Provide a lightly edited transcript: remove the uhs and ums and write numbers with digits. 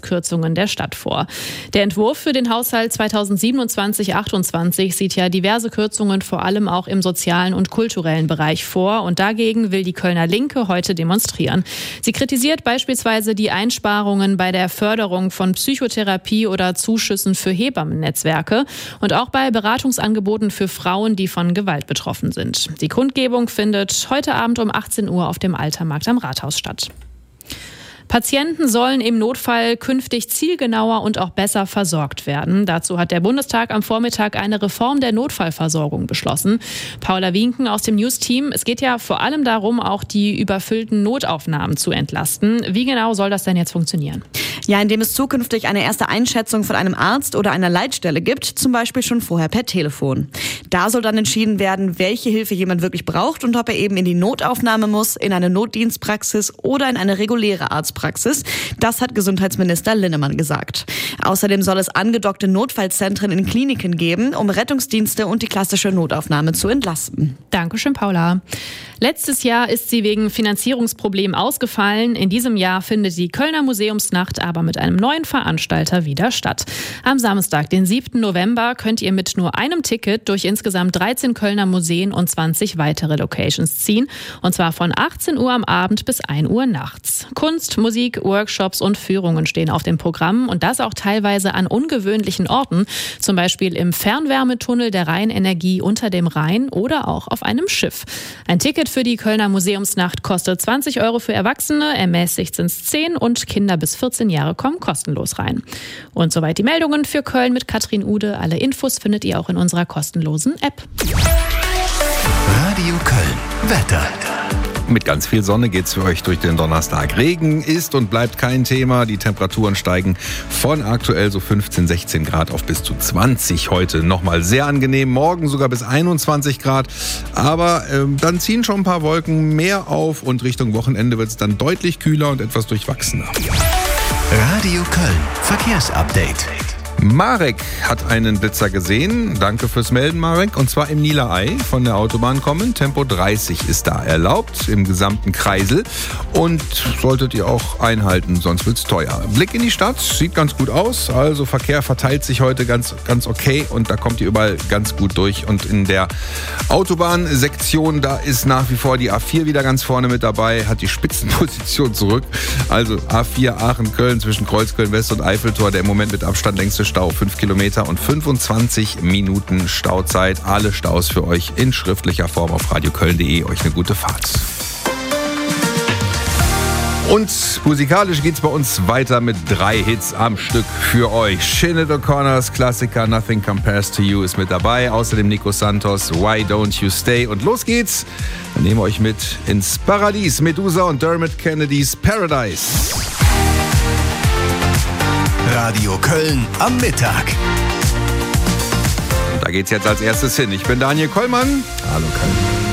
Versorgungskürzungen der Stadt vor. Der Entwurf für den Haushalt 2027/28 sieht ja diverse Kürzungen vor allem auch im sozialen und kulturellen Bereich vor. Und dagegen will die Kölner Linke heute demonstrieren. Sie kritisiert beispielsweise die Einsparungen bei der Förderung von Psychotherapie oder Zuschüssen für Hebammennetzwerke und auch bei Beratungsangeboten für Frauen, die von Gewalt betroffen sind. Die Kundgebung findet heute Abend um 18 Uhr auf dem Altermarkt am Rathaus statt. Patienten sollen im Notfall künftig zielgenauer und auch besser versorgt werden. Dazu hat der Bundestag am Vormittag eine Reform der Notfallversorgung beschlossen. Paula Wienken aus dem News-Team. Es geht ja vor allem darum, auch die überfüllten Notaufnahmen zu entlasten. Wie genau soll das denn jetzt funktionieren? Ja, indem es zukünftig eine erste Einschätzung von einem Arzt oder einer Leitstelle gibt, zum Beispiel schon vorher per Telefon. Da soll dann entschieden werden, welche Hilfe jemand wirklich braucht und ob er eben in die Notaufnahme muss, in eine Notdienstpraxis oder in eine reguläre Arztpraxis. Das hat Gesundheitsminister Linnemann gesagt. Außerdem soll es angedockte Notfallzentren in Kliniken geben, um Rettungsdienste und die klassische Notaufnahme zu entlasten. Dankeschön, Paula. Letztes Jahr ist sie wegen Finanzierungsproblemen ausgefallen. In diesem Jahr findet die Kölner Museumsnacht aber mit einem neuen Veranstalter wieder statt. Am Samstag, den 7. November, könnt ihr mit nur einem Ticket durch insgesamt 13 Kölner Museen und 20 weitere Locations ziehen. Und zwar von 18 Uhr am Abend bis 1 Uhr nachts. Kunst, Musik, Workshops und Führungen stehen auf dem Programm und das auch teilweise an ungewöhnlichen Orten. Zum Beispiel im Fernwärmetunnel der Rheinenergie unter dem Rhein oder auch auf einem Schiff. Ein Ticket für die Kölner Museumsnacht kostet 20 € für Erwachsene, ermäßigt sind es 10 und Kinder bis 14 Jahre kommen kostenlos rein. Und soweit die Meldungen für Köln mit Katrin Ude. Alle Infos findet ihr auch in unserer kostenlosen App. Radio Köln. Wetter. Mit ganz viel Sonne geht's für euch durch den Donnerstag. Regen ist und bleibt kein Thema. Die Temperaturen steigen von aktuell so 15, 16 Grad auf bis zu 20 heute. Nochmal sehr angenehm. Morgen sogar bis 21 Grad. Aber dann ziehen schon ein paar Wolken mehr auf und Richtung Wochenende wird es dann deutlich kühler und etwas durchwachsener. Radio Köln. Verkehrsupdate. Marek hat einen Blitzer gesehen. Danke fürs Melden, Marek. Und zwar im Niederei von der Autobahn kommen. Tempo 30 ist da erlaubt im gesamten Kreisel. Und solltet ihr auch einhalten, sonst wird's teuer. Blick in die Stadt, sieht ganz gut aus. Also Verkehr verteilt sich heute ganz okay und da kommt ihr überall ganz gut durch. Und in der Autobahnsektion, da ist nach wie vor die A4 wieder ganz vorne mit dabei, hat die Spitzenposition zurück. Also A4 Aachen-Köln zwischen Kreuzköln West und Eiffeltor, der im Moment mit Abstand längste Stau, 5 Kilometer und 25 Minuten Stauzeit. Alle Staus für euch in schriftlicher Form auf radioköln.de. Euch eine gute Fahrt. Und musikalisch geht's bei uns weiter mit 3 Hits am Stück für euch. Sinead O'Connors Klassiker Nothing Compares to You ist mit dabei. Außerdem Nico Santos Why Don't You Stay. Und los geht's. Wir nehmen euch mit ins Paradies. Medusa und Dermot Kennedys Paradise. Radio Köln am Mittag. Und da geht's jetzt als erstes hin. Ich bin Daniel Kollmann. Hallo Köln.